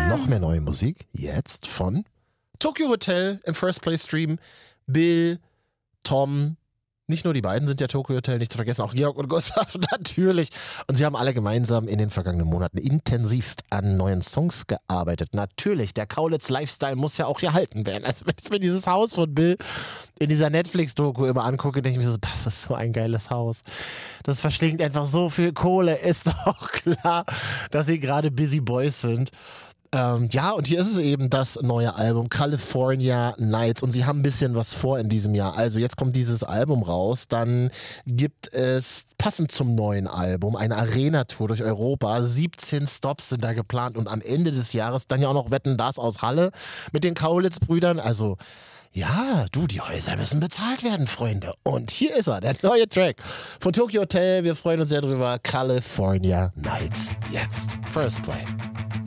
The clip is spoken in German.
Noch mehr neue Musik jetzt von Tokyo Hotel im First Play Stream. Bill, Tom, nicht nur die beiden sind ja Tokyo Hotel, nicht zu vergessen, auch Georg und Gustav natürlich. Und sie haben alle gemeinsam in den vergangenen Monaten intensivst an neuen Songs gearbeitet. Natürlich, der Kaulitz-Lifestyle muss ja auch gehalten werden. Also wenn ich mir dieses Haus von Bill in dieser Netflix-Doku immer angucke, denke ich mir so, das ist so ein geiles Haus. Das verschlingt einfach so viel Kohle. Ist doch klar, dass sie gerade Busy Boys sind. Ja, und hier ist es eben das neue Album California Nights und sie haben ein bisschen was vor in diesem Jahr. Also jetzt kommt dieses Album raus, dann gibt es passend zum neuen Album eine Arena-Tour durch Europa. 17 Stops sind da geplant und am Ende des Jahres dann ja auch noch Wetten, das aus Halle mit den Kaulitz-Brüdern. Also ja, die Häuser müssen bezahlt werden, Freunde. Und hier ist er, der neue Track von Tokyo Hotel. Wir freuen uns sehr drüber. California Nights. Jetzt. First Play.